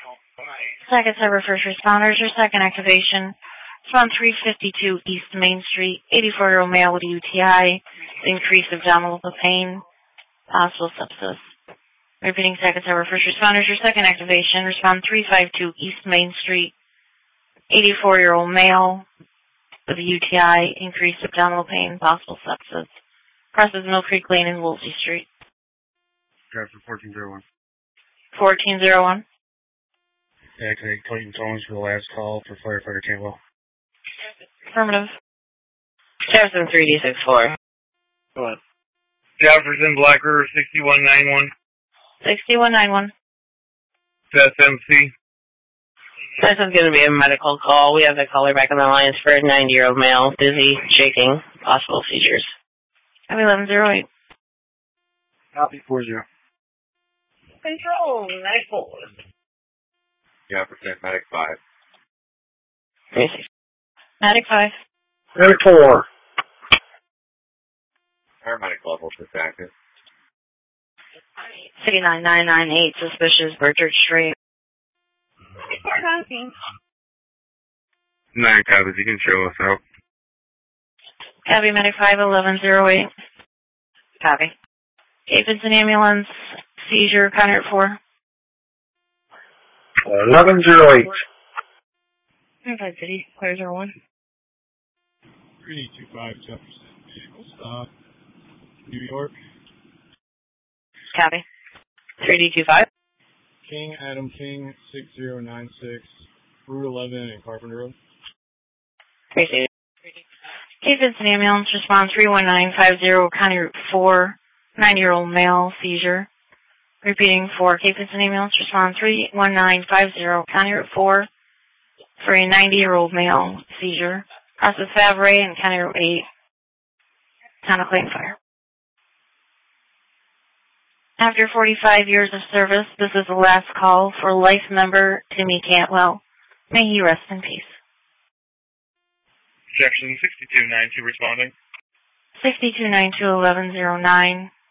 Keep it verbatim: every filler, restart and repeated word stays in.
Second Cyber First Responders, your second activation. It's on three fifty-two East Main Street, eighty-four-year-old male with a U T I, increased abdominal pain, possible sepsis. Repeating Second Cyber First Responders, your second activation. Respond three fifty-two East Main Street, eighty-four-year-old male with a U T I, increased abdominal pain, possible sepsis. Crosses Mill Creek Lane and Woolsey Street. Captain fourteen oh one. fourteen oh one. Activate Clayton Tones for the last call for firefighter Campbell. Affirmative. Jefferson three D six four. Go on. Jefferson Black River sixty-one ninety-one. sixty-one ninety-one. S M C. This is going to be a medical call. We have the caller back on the lines for a ninety-year-old male, dizzy, shaking, possible seizures. Copy eleven oh eight. Copy four zero. Control, medic four. Jefferson, medic five. Medic five. Medic four. Paramedic level is active. City nine nine nine eight, suspicious Burchard Street. Copy. Nine copies, you can show us out. Copy Medic five eleven oh eight. Copy. Davidson ambulance, seizure, Conrad four. eleven oh eight. Unified City, clear zero one. three two five Jefferson, vehicle stop, New York. Copy. three D two five. King, Adam King, six zero nine six, Route eleven and Carpenter Road. Appreciate it. Davidson ambulance, respond three one nine five zero, County Route four, ninety-year-old male, seizure. Repeating for Davidson ambulance, respond three one nine five zero, County Route four, for a ninety-year-old male, seizure. Process Favre and County Route eight, Town of Clayton Fire. After forty-five years of service, this is the last call for life member Timmy Cantwell. May he rest in peace. Jefferson sixty-two ninety-two responding. sixty-two ninety-two eleven oh nine.